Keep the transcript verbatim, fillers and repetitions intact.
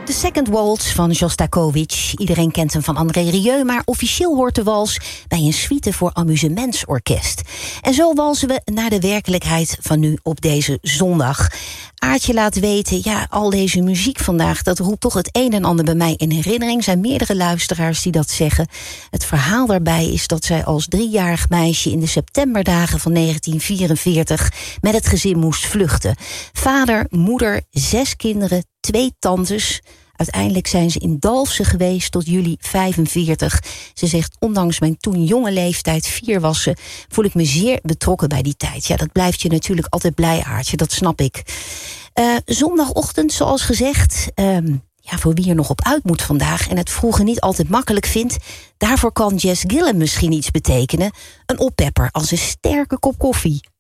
De Second Waltz van Shostakovich. Iedereen kent hem van André Rieu, maar officieel hoort de wals bij een suite voor amusementsorkest. En zo walsen we naar de werkelijkheid van nu op deze zondag. Aartje laat weten, ja, al deze muziek vandaag, dat roept toch het een en ander bij mij in herinnering. Er zijn meerdere luisteraars die dat zeggen. Het verhaal daarbij is dat zij als driejarig meisje in de septemberdagen van negentien vierenveertig met het gezin moest vluchten. Vader, moeder, zes kinderen, twee tantes. Uiteindelijk zijn ze in Dalfsen geweest tot juli vijfenveertig. Ze zegt, ondanks mijn toen jonge leeftijd, vier was ze, voel ik me zeer betrokken bij die tijd. Ja, dat blijft je natuurlijk altijd blij, Aartje, dat snap ik. Uh, zondagochtend, zoals gezegd, um, ja, voor wie er nog op uit moet vandaag en het vroege niet altijd makkelijk vindt, daarvoor kan Jess Gillen misschien iets betekenen. Een oppepper als een sterke kop koffie.